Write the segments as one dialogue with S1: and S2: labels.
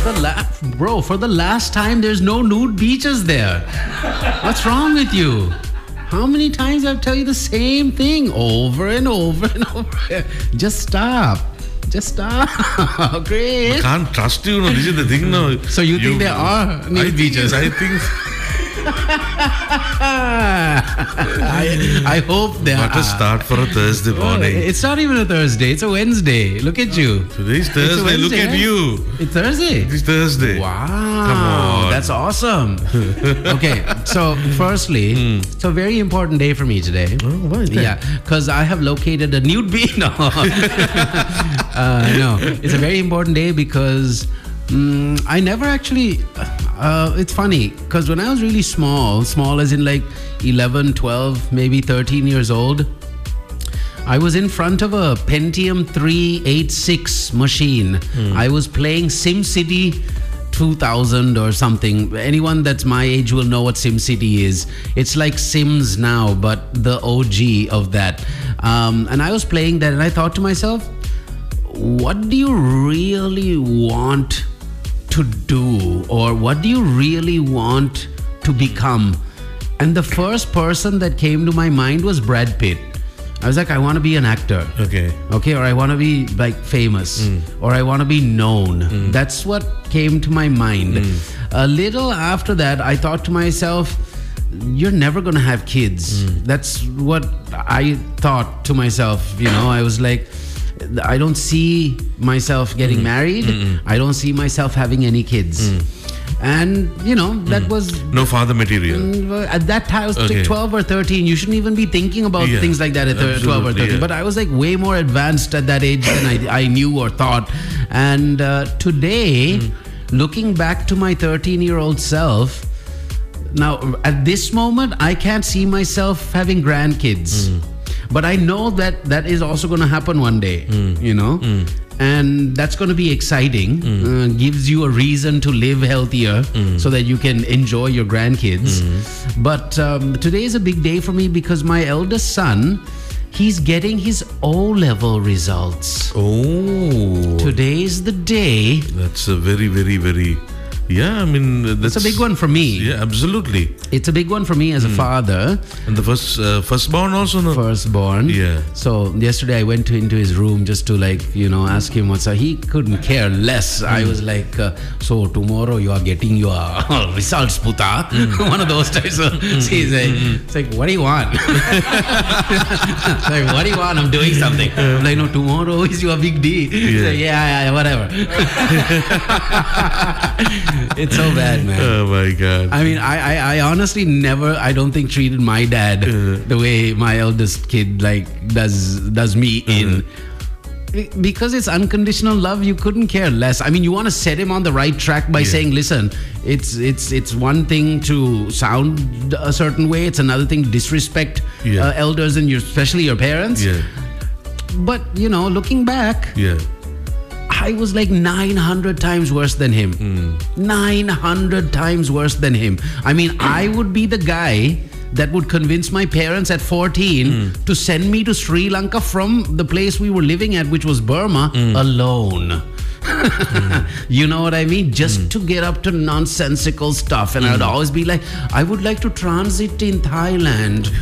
S1: for the last time, there's no nude beaches there. What's wrong with you? How many times I tell you the same thing over and over and over? Just stop. Great.
S2: I can't trust you. No, this is the thing now.
S1: So you think there are nude beaches?
S2: I think.
S1: I hope there are.
S2: What a start for a Thursday morning.
S1: It's not even a Thursday. It's a Wednesday. Look at you.
S2: Today's Thursday. Look at you.
S1: It's Thursday.
S2: It's Thursday.
S1: Wow.
S2: Come on.
S1: That's awesome. Okay. So firstly, it's a very important day for me today.
S2: Oh, why is that?
S1: Yeah, because I have located a nude beach. No. No. It's a very important day because I never actually... it's funny because when I was really small as in like 11, 12, maybe 13 years old, I was in front of a Pentium 386 machine. I was playing SimCity 2000 or something. Anyone that's my age will know what SimCity is. It's like Sims now, but the OG of that. And I was playing that and I thought to myself, what do you really want to do, or what do you really want to become? And the first person that came to my mind was Brad Pitt. I was like, I want to be an actor.
S2: Okay,
S1: or I want to be like famous, or I want to be known. That's what came to my mind. A little after that, I thought to myself, you're never going to have kids. That's what I thought to myself. I was like, I don't see myself getting married. I don't see myself having any kids. And, that was...
S2: No father material.
S1: At that time, I was like 12 or 13. You shouldn't even be thinking about things like that at 12 or 13. But I was like way more advanced at that age than I knew or thought. And today, looking back to my 13-year-old self, now at this moment, I can't see myself having grandkids. But I know that is also going to happen one day, and that's going to be exciting. Gives you a reason to live healthier so that you can enjoy your grandkids. But today is a big day for me because my eldest son, he's getting his O-level results.
S2: Oh.
S1: Today's the day.
S2: That's a very, very, very... Yeah, I mean...
S1: That's a big one for me.
S2: Yeah, absolutely.
S1: It's a big one for me as a father.
S2: And the firstborn also? No?
S1: Firstborn.
S2: Yeah.
S1: So yesterday I went into his room just to ask him what's up. He couldn't care less. I was like, so tomorrow you are getting your results, puta. One of those types of... He's like, it's like, what do you want? Like, what do you want? I'm doing something. I'm like, no, tomorrow is your big day. He's like, yeah, whatever. It's so bad, man.
S2: Oh my God.
S1: I mean, I honestly never, I don't think treated my dad the way my eldest kid does me in. Because it's unconditional love, you couldn't care less. I mean, you want to set him on the right track by saying, listen, it's one thing to sound a certain way, it's another thing to disrespect elders and especially your parents.
S2: Yeah.
S1: But, looking back, I was like 900 times worse than him. 900 times worse than him. I mean, I would be the guy that would convince my parents at 14 to send me to Sri Lanka from the place we were living at, which was Burma, alone. You know what I mean? Just to get up to nonsensical stuff. And I would always be like, I would like to transit in Thailand.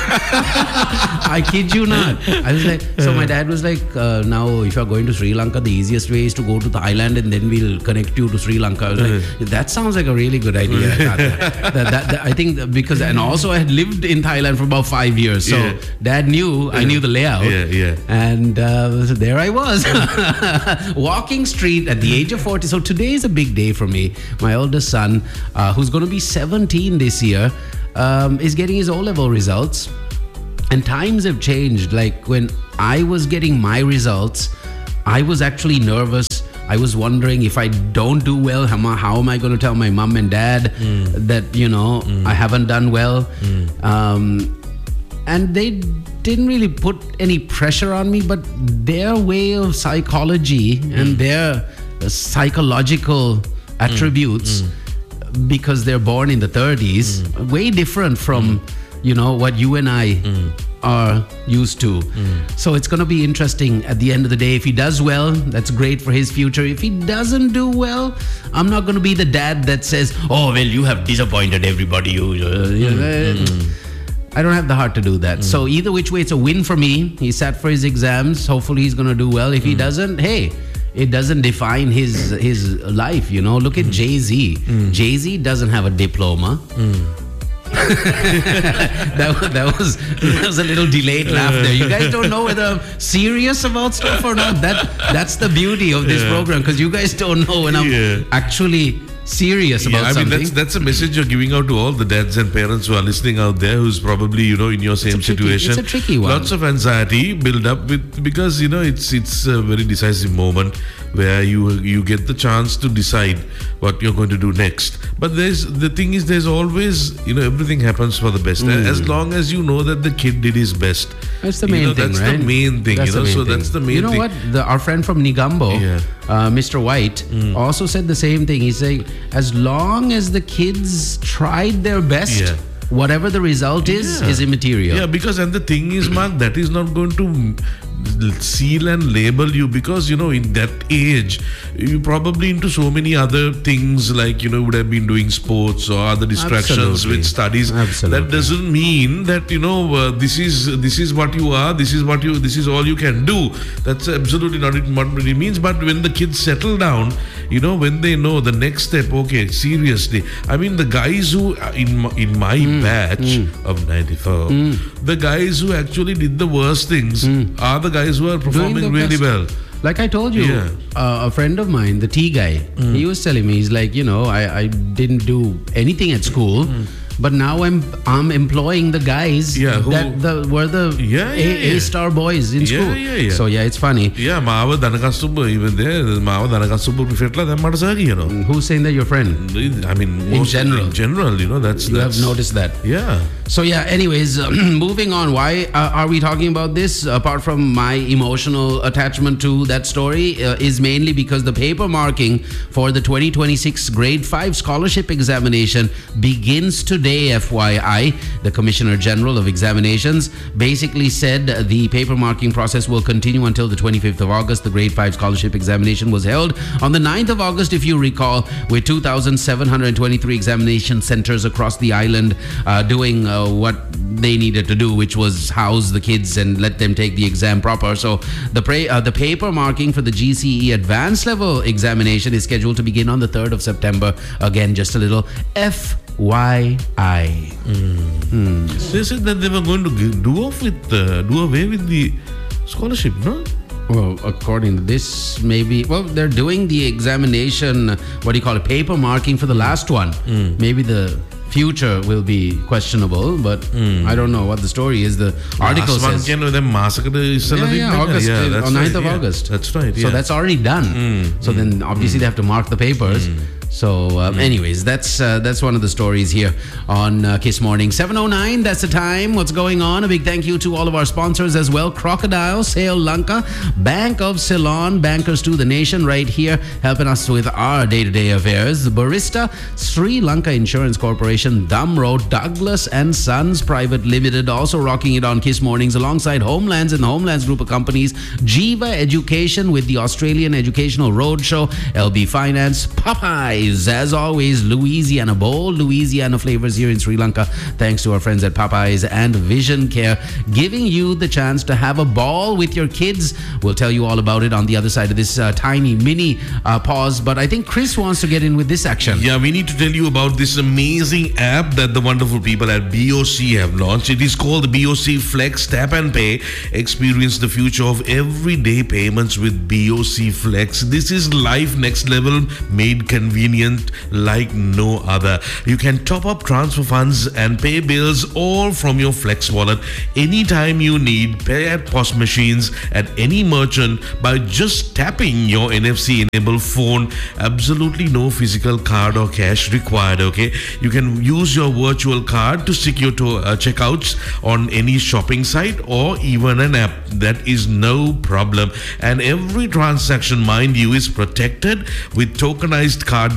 S1: I kid you not. I was like, so my dad was like, now if you're going to Sri Lanka, the easiest way is to go to Thailand and then we'll connect you to Sri Lanka. I was like, that sounds like a really good idea. I think because, and also I had lived in Thailand for about 5 years. So dad knew, I knew the layout. And there I was, walking street at the age of 40. So today is a big day for me. My oldest son, who's going to be 17 this year, is getting his O-level results. And times have changed. Like when I was getting my results, I was actually nervous. I was wondering if I don't do well, how am I going to tell my mom and dad that, I haven't done well? And they didn't really put any pressure on me, but their way of psychology and their psychological attributes, because they're born in the 30s, way different from what you and I are used to. So it's going to be interesting at the end of the day. If he does well, that's great for his future. If he doesn't do well, I'm not going to be the dad that says, oh, well, you have disappointed everybody. I don't have the heart to do that. So either which way, it's a win for me. He sat for his exams. Hopefully he's going to do well. If he doesn't, hey, it doesn't define his life, Look at Jay-Z. Jay-Z doesn't have a diploma. that was a little delayed laugh there. You guys don't know whether I'm serious about stuff or not. That's the beauty of this program, because you guys don't know when I'm actually serious about something.
S2: That's a message you're giving out to all the dads and parents who are listening out there, who's probably in your same situation.
S1: It's a tricky one.
S2: Lots of anxiety build up because it's a very decisive moment where you get the chance to decide what you're going to do next. But the thing is, there's always everything happens for the best, as long as you know that the kid did his best.
S1: That's the main thing,
S2: that's
S1: right?
S2: the main thing.
S1: That's
S2: that's the main thing.
S1: You know what? Our friend from Nigambo, Mr. White, also said the same thing. He's saying, as long as the kids tried their best, whatever the result is immaterial.
S2: Yeah, and the thing is, Mark, that is not going to seal and label you, because in that age you're probably into so many other things, like would have been doing sports or other distractions with studies. That doesn't mean that this is what you are, this is all you can do. That's absolutely not what it means. But when the kids settle down, when they know the next step, okay, seriously, I mean, the guys who in my batch of 94, the guys who actually did the worst things are the guys who are performing really well.
S1: Like I told you, a friend of mine, the T guy, he was telling me, he's like, I didn't do anything at school, but now I'm employing the guys that were the A-star boys in school. So it's funny.
S2: Yeah, Mava Danakasubu, even there, Mava Danakasubu Prefetla, that matters,
S1: Who's saying that, your friend?
S2: I mean,
S1: in general,
S2: you
S1: have noticed that.
S2: Yeah.
S1: So anyways, moving on. Why are we talking about this? Apart from my emotional attachment to that story, is mainly because the paper marking for the 2026 Grade 5 Scholarship Examination begins today, FYI. The Commissioner General of Examinations basically said the paper marking process will continue until the 25th of August. The Grade 5 Scholarship Examination was held on the 9th of August, if you recall, with 2,723 examination centers across the island doing what they needed to do, which was house the kids and let them take the exam proper. So the paper marking for the GCE Advanced Level Examination is scheduled to begin on the 3rd of September. Again, just a little FYI.
S2: They said that they were going to do away with the scholarship, no?
S1: Well, according to this, maybe. Well, they're doing the examination, paper marking for the last one. Maybe the future will be questionable, but I don't know what the story is. The article says
S2: August,
S1: on 9th of August.
S2: That's right.
S1: So that's already done. So then obviously they have to mark the papers. So anyways, that's one of the stories here on Kiss Morning. 7:09, that's the time. What's going on? A big thank you to all of our sponsors as well. Crocodile, Sri Lanka, Bank of Ceylon, Bankers to the Nation, right here helping us with our day-to-day affairs. Barista, Sri Lanka Insurance Corporation, Damro, Douglas and Sons Private Limited, also rocking it on Kiss Mornings alongside Homelands and the Homelands Group of Companies, Jiva Education with the Australian Educational Roadshow, LB Finance, Popeye, as always, Louisiana Bowl, Louisiana flavors here in Sri Lanka, thanks to our friends at Popeyes, and Vision Care, giving you the chance to have a ball with your kids. We'll tell you all about it on the other side of this tiny mini pause, but I think Chris wants to get in with this action.
S2: Yeah, we need to tell you about this amazing app that the wonderful people at BOC have launched. It is called the BOC Flex Tap and Pay. Experience the future of everyday payments with BOC Flex. This is life next level, made convenient like no other. You can top up, transfer funds and pay bills all from your Flex wallet anytime you need. Pay at POS machines at any merchant by just tapping your NFC enabled phone. Absolutely no physical card or cash required, okay? You can use your virtual card to secure checkouts on any shopping site or even an app. That is no problem. And every transaction, mind you, is protected with tokenized card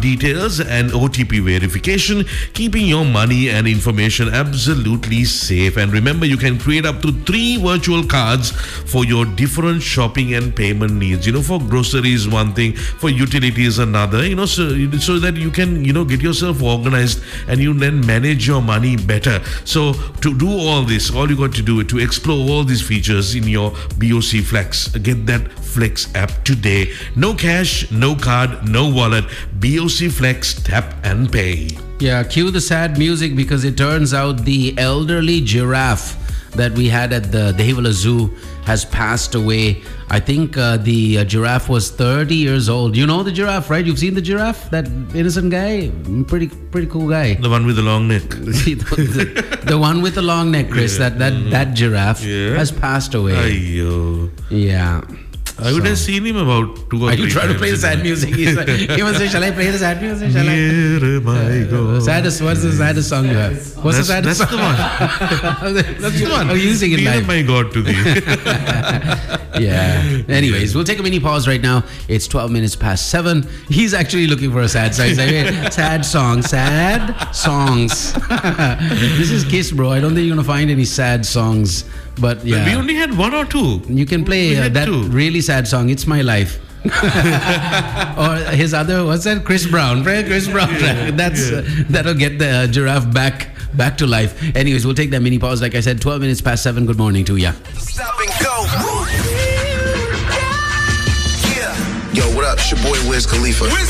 S2: details and OTP verification, keeping your money and information absolutely safe. And remember, you can create up to 3 virtual cards for your different shopping and payment needs. For groceries one thing, for utilities another, so that you can, get yourself organized and you then manage your money better. So to do all this, all you got to do is to explore all these features in your BOC Flex. Get that Flex app today. No cash, no card, no wallet. BOC Flex, tap and pay.
S1: Yeah, cue the sad music because it turns out the elderly giraffe that we had at the Dehiwala Zoo has passed away. I think the giraffe was 30 years old. You know the giraffe, right? You've seen the giraffe? That innocent guy? Pretty cool guy.
S2: The one with the long neck.
S1: the one with the long neck, Chris. Yeah. That giraffe has passed away.
S2: Ayyo.
S1: Yeah.
S2: I would have seen him about 2 or 3 times.
S1: Are you trying to play the sad music? He was saying, shall I play the sad music? Shall I? Saddest, what's the saddest song you have? What's the saddest song?
S2: That's the one.
S1: Oh, you sing it live.
S2: My God to thee.
S1: Yeah. Anyways, we'll take a mini pause right now. It's 12 minutes past 7. He's actually looking for a sad song. He's like, hey, sad songs. This is Kiss, bro. I don't think you're going to find any sad songs. But yeah.
S2: We only had 1 or 2.
S1: You can play that 2. Really sad song, It's My Life. Or his other, what's that? Chris Brown. Chris Brown. That'll get the giraffe back to life. Anyways, we'll take that mini pause. Like I said, 12 minutes past 7. Good morning to ya.
S3: Stop and go. Yeah. Yo, what up? It's your boy Wiz Khalifa.